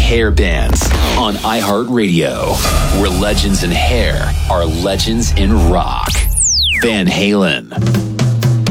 hair bands on iHeartRadio, where legends in hair are legends in rock. Van Halen.